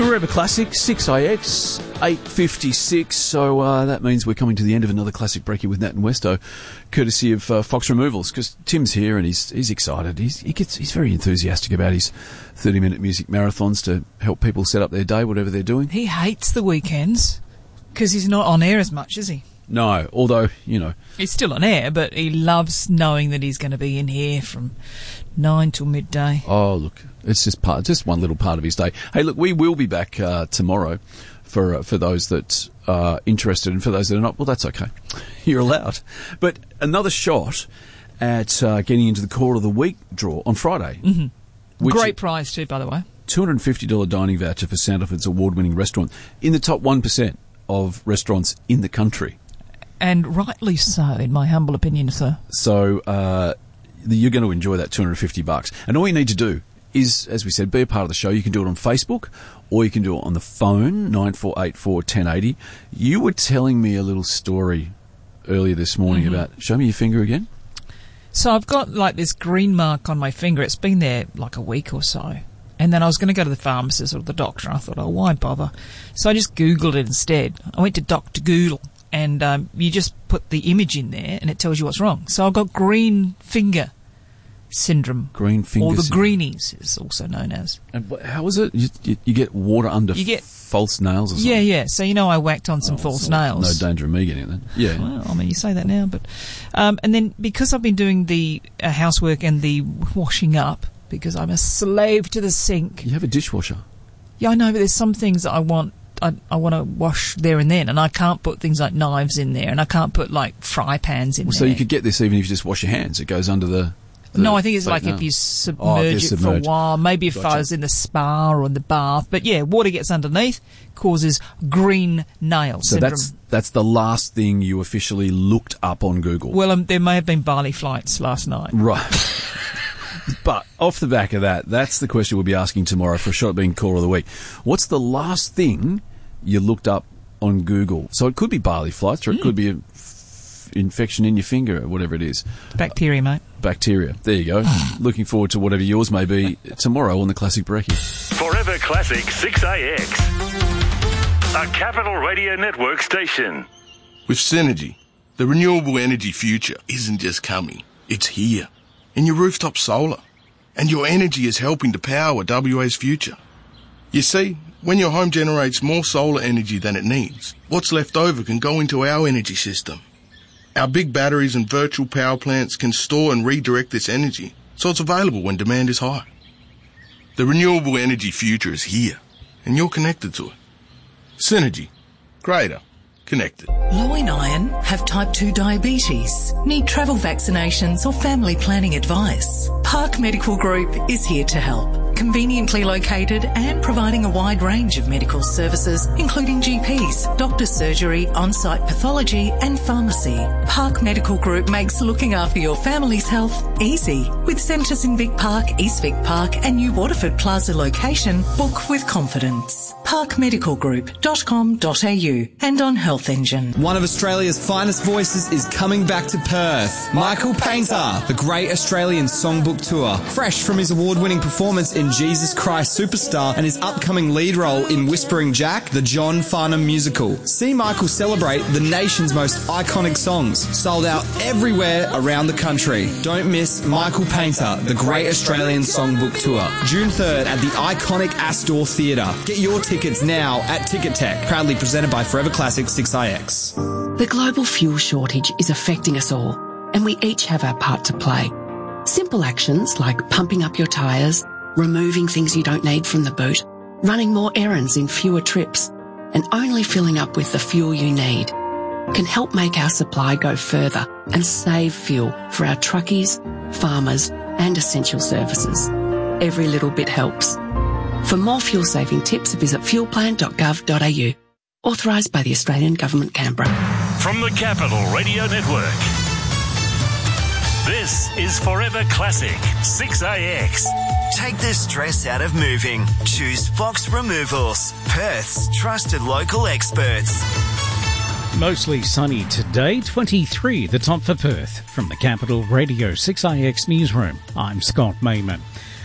Forever Classic, 6AX, 8:56. So that means we're coming to the end of another Classic Breakie with Nat and Westo, courtesy of Fox Removals, because Tim's here and he's excited. He's very enthusiastic about his 30-minute music marathons to help people set up their day, whatever they're doing. He hates the weekends because he's not on air as much, is he? No, although, you know... He's still on air, but he loves knowing that he's going to be in here from 9 till midday. Oh, look, it's just one little part of his day. Hey, look, we will be back tomorrow for those that are interested, and for those that are not, well, that's okay. You're allowed. But another shot at getting into the Call of the Week draw on Friday. Mm-hmm. Great prize too, by the way. $250 dining voucher for Sandalford's award-winning restaurant in the top 1% of restaurants in the country. And rightly so, in my humble opinion, sir. So you're going to enjoy that $250. And all you need to do is, as we said, be a part of the show. You can do it on Facebook, or you can do it on the phone, 9484 1080. You were telling me a little story earlier this morning about... Show me your finger again. So I've got, like, this green mark on my finger. It's been there, like, a week or so. And then I was going to go to the pharmacist or the doctor, and I thought, oh, why bother? So I just Googled it instead. I went to Dr. Google. And you just put the image in there and it tells you what's wrong. So I've got green finger syndrome. Green finger Or the syndrome. greenies is also known as. And how is it? You get water under false nails or something? Yeah. So, you know, I whacked on some false nails. No danger of me getting it then. Yeah. Well, I mean, you say that now. But and then because I've been doing the housework and the washing up, because I'm a slave to the sink. You have a dishwasher. Yeah, I know, but there's some things that I want to wash there and then, and I can't put things like knives in there, and I can't put, like, fry pans in there. So you could get this even if you just wash your hands. It goes under the no, I think it's like if you submerge it for a while, maybe if I was in the spa or in the bath. But, yeah, water gets underneath, causes green nail syndrome. So that's the last thing you officially looked up on Google. Well, there may have been barley flights last night. Right. But off the back of that, that's the question we'll be asking tomorrow for a shot at being Caller of the Week. What's the last thing you looked up on Google? So it could be barley flights, or it could be an infection in your finger, or whatever it is. Bacteria, mate. Bacteria. There you go. Looking forward to whatever yours may be tomorrow on the Classic Breakie. Forever Classic 6AX. A Capital Radio Network station. With Synergy, the renewable energy future isn't just coming, it's here. In your rooftop solar. And your energy is helping to power WA's future. You see, when your home generates more solar energy than it needs, what's left over can go into our energy system. Our big batteries and virtual power plants can store and redirect this energy, so it's available when demand is high. The renewable energy future is here, and you're connected to it. Synergy. Greater. Connected. Low in iron, have type 2 diabetes, need travel vaccinations or family planning advice. Park Medical Group is here to help. Conveniently located and providing a wide range of medical services, including GPs, doctor's surgery, on-site pathology and pharmacy. Park Medical Group makes looking after your family's health easy. With centres in Vic Park, East Vic Park and New Waterford Plaza location, book with confidence. parkmedicalgroup.com.au and on Health Engine. One of Australia's finest voices is coming back to Perth. Michael Painter, the Great Australian Songbook Tour. Fresh from his award-winning performance in Jesus Christ Superstar and his upcoming lead role in Whispering Jack, the John Farnham musical. See Michael celebrate the nation's most iconic songs. Sold out everywhere around the country. Don't miss Michael Painter, the Great Australian Songbook Tour. June 3rd at the iconic Astor Theatre. Get your tickets now at Ticket Tech. Proudly presented by Forever Classic 6IX. The global fuel shortage is affecting us all, and we each have our part to play. Simple actions like pumping up your tyres, removing things you don't need from the boot, running more errands in fewer trips, and only filling up with the fuel you need can help make our supply go further and save fuel for our truckies, farmers, and essential services. Every little bit helps. For more fuel-saving tips, visit fuelplan.gov.au. Authorised by the Australian Government, Canberra. From the Capital Radio Network, this is Forever Classic 6AX. Take the stress out of moving. Choose Fox Removals, Perth's trusted local experts. Mostly sunny today, 23 the top for Perth. From the Capital Radio 6IX Newsroom, I'm Scott Mayman.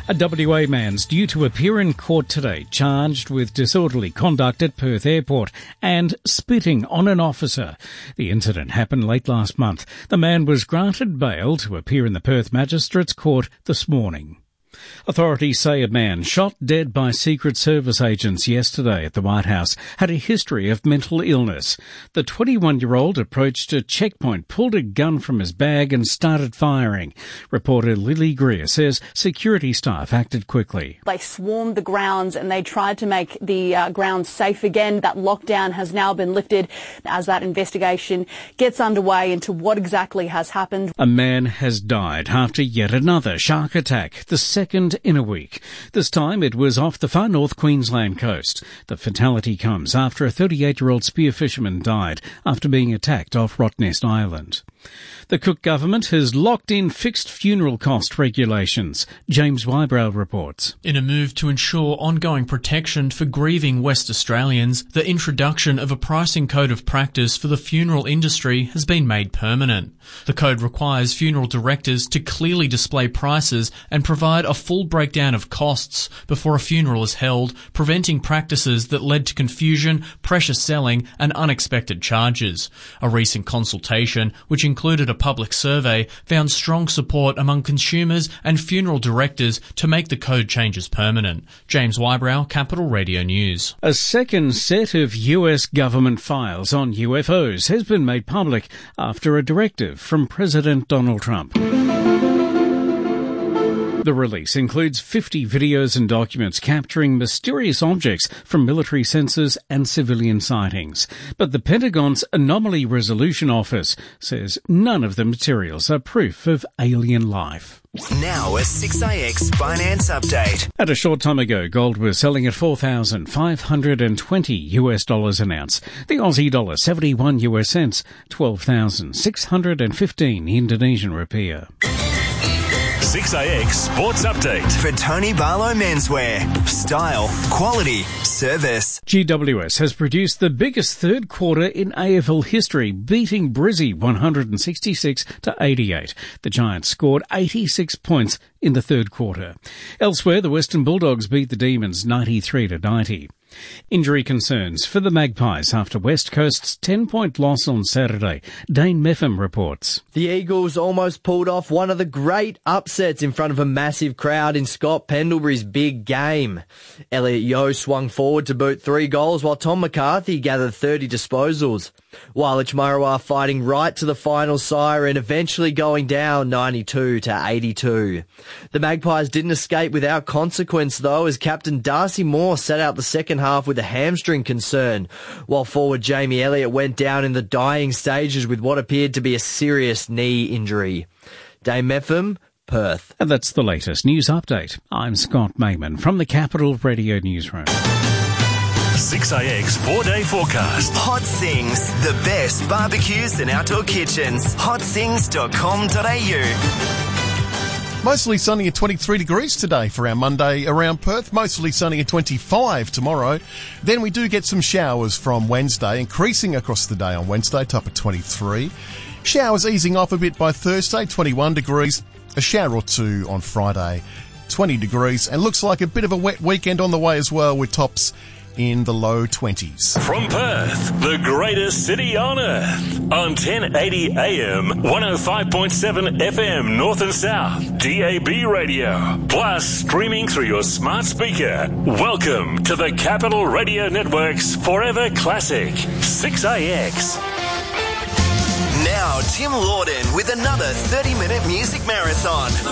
A WA man's due to appear in court today, charged with disorderly conduct at Perth Airport and spitting on an officer. The incident happened late last month. The man was granted bail to appear in the Perth Magistrates Court this morning. Authorities say a man shot dead by Secret Service agents yesterday at the White House had a history of mental illness. The 21-year-old approached a checkpoint, pulled a gun from his bag and started firing. Reporter Lily Greer says security staff acted quickly. They swarmed the grounds and they tried to make the grounds safe again. That lockdown has now been lifted as that investigation gets underway into what exactly has happened. A man has died after yet another shark attack, the second in a week. This time it was off the far north Queensland coast. The fatality comes after a 38-year-old spear fisherman died after being attacked off Rottnest Island. The Cook government has locked in fixed funeral cost regulations. James Wybrow reports. In a move to ensure ongoing protection for grieving West Australians, the introduction of a pricing code of practice for the funeral industry has been made permanent. The code requires funeral directors to clearly display prices and provide a full breakdown of costs before a funeral is held, preventing practices that led to confusion, pressure selling and unexpected charges. A recent consultation, which included a public survey, found strong support among consumers and funeral directors to make the code changes permanent. James Wybrow, Capital Radio News. A second set of US government files on UFOs has been made public after a directive from President Donald Trump. The release includes 50 videos and documents capturing mysterious objects from military sensors and civilian sightings. But the Pentagon's Anomaly Resolution Office says none of the materials are proof of alien life. Now a 6AX finance update. At a short time ago, gold was selling at $4,520 an ounce. The Aussie dollar 71 US cents, 12,615 Indonesian rupiah. 6AX Sports Update. For Tony Barlow Menswear. Style, quality, service. GWS has produced the biggest third quarter in AFL history, beating Brizzy 166-88. The Giants scored 86 points in the third quarter. Elsewhere, the Western Bulldogs beat the Demons 93-90. Injury concerns for the Magpies after West Coast's 10-point loss on Saturday. Dane Meffam reports. The Eagles almost pulled off one of the great upsets in front of a massive crowd in Scott Pendlebury's big game. Elliot Yeo swung forward to boot 3 goals while Tom McCarthy gathered 30 disposals. While Ichmarawa fighting right to the final siren, eventually going down 92-82. The Magpies didn't escape without consequence though, as captain Darcy Moore set out the second half with a hamstring concern, while forward Jamie Elliott went down in the dying stages with what appeared to be a serious knee injury. Dame Meffam, Perth. And that's the latest news update. I'm Scott Mayman from the Capital Radio Newsroom. 6AX 4-day forecast. Hot Sings, the best barbecues and outdoor kitchens. hotsings.com.au. Mostly sunny at 23 degrees today for our Monday around Perth. Mostly sunny at 25 tomorrow. Then we do get some showers from Wednesday, increasing across the day on Wednesday, top of 23. Showers easing off a bit by Thursday, 21 degrees. A shower or two on Friday, 20 degrees. And looks like a bit of a wet weekend on the way as well, with tops in the low 20s. From Perth, the greatest city on earth. On 1080 AM, 105.7 FM North and South, DAB radio. Plus streaming through your smart speaker. Welcome to the Capital Radio Network's Forever Classic, 6AX. Now Tim Lawden with another 30-minute music marathon.